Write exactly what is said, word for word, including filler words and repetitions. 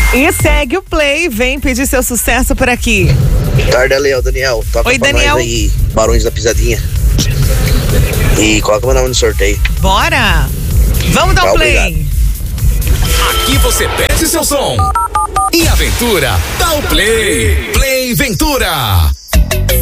E segue o play, vem pedir seu sucesso por aqui. Tarde, Léo, Daniel. Toca Oi, pra Daniel. nós aí, Barões da Pisadinha. E coloca meu nome no sorteio. Bora! Vamos dar o Tá, play. obrigado. Aqui você pede seu som. E a Ventura dá o play. Play Ventura.